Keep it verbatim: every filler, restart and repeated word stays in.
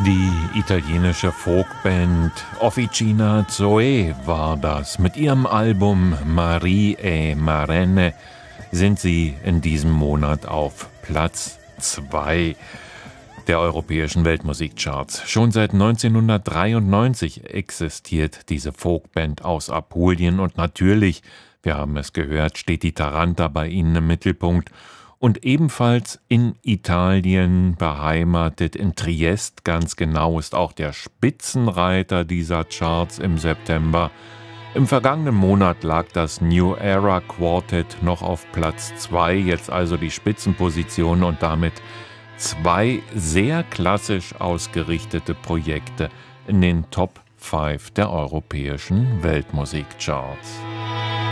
Die italienische Folkband Officina Zoe war das. Mit ihrem Album Marie e Marenne sind sie in diesem Monat auf Platz zwei der europäischen Weltmusikcharts. Schon seit neunzehnhundertdreiundneunzig existiert diese Folkband aus Apulien und natürlich, wir haben es gehört, steht die Taranta bei ihnen im Mittelpunkt. Und ebenfalls in Italien beheimatet, in Triest ganz genau, ist auch der Spitzenreiter dieser Charts im September. Im vergangenen Monat lag das New Era Quartet noch auf Platz zwei, jetzt also die Spitzenposition und damit zwei sehr klassisch ausgerichtete Projekte in den Top fünf der europäischen Weltmusikcharts.